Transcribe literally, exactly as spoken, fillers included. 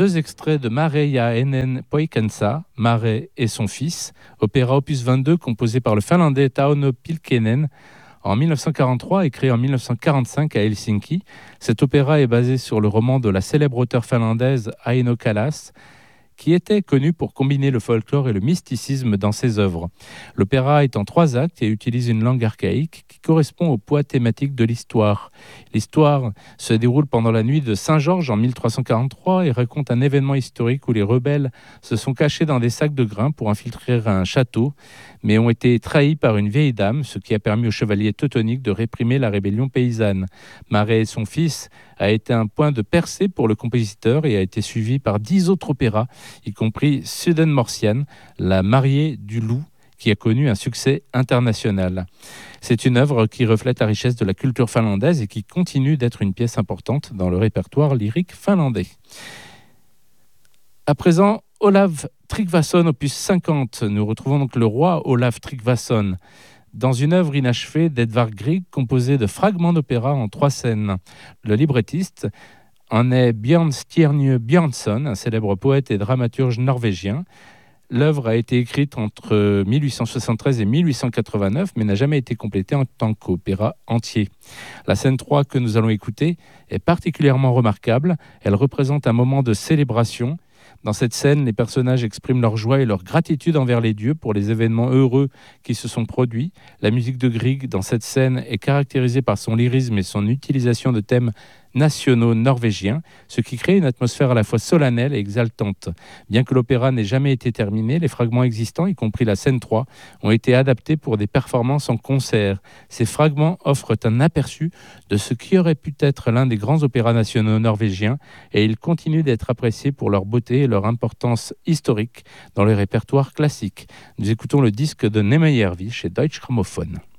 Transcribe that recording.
deux extraits de Mare ja ennen poikansa, Mare et son fils, opéra opus vingt-deux composé par le finlandais Tauno Pylkkänen en mille neuf cent quarante-trois et créé en mille neuf cent quarante-cinq à Helsinki. Cet opéra est basé sur le roman de la célèbre auteure finlandaise Aino Kalas, qui était connu pour combiner le folklore et le mysticisme dans ses œuvres. L'opéra est en trois actes et utilise une langue archaïque qui correspond au poids thématique de l'histoire. L'histoire se déroule pendant la nuit de Saint-Georges en mille trois cent quarante-trois et raconte un événement historique où les rebelles se sont cachés dans des sacs de grains pour infiltrer un château, mais ont été trahis par une vieille dame, ce qui a permis aux chevaliers teutoniques de réprimer la rébellion paysanne. Marais et son fils a été un point de percée pour le compositeur et a été suivi par dix autres opéras, y compris Sudenmorsian, la mariée du loup, qui a connu un succès international. C'est une œuvre qui reflète la richesse de la culture finlandaise et qui continue d'être une pièce importante dans le répertoire lyrique finlandais. À présent, Olav Tryggvason, opus cinquante. Nous retrouvons donc le roi Olav Tryggvason dans une œuvre inachevée d'Edvard Grieg composée de fragments d'opéra en trois scènes. Le librettiste en est Bjørnstjerne Bjørnson, un célèbre poète et dramaturge norvégien. L'œuvre a été écrite entre mille huit cent soixante-treize et mille huit cent quatre-vingt-neuf, mais n'a jamais été complétée en tant qu'opéra entier. La scène trois que nous allons écouter est particulièrement remarquable. Elle représente un moment de célébration. Dans cette scène, les personnages expriment leur joie et leur gratitude envers les dieux pour les événements heureux qui se sont produits. La musique de Grieg dans cette scène est caractérisée par son lyrisme et son utilisation de thèmes nationaux norvégiens, ce qui crée une atmosphère à la fois solennelle et exaltante. Bien que l'opéra n'ait jamais été terminé, les fragments existants, y compris la scène trois, ont été adaptés pour des performances en concert. Ces fragments offrent un aperçu de ce qui aurait pu être l'un des grands opéras nationaux norvégiens et ils continuent d'être appréciés pour leur beauté et leur importance historique dans le répertoire classique. Nous écoutons le disque de Nemejärvi chez Deutsche Grammophon.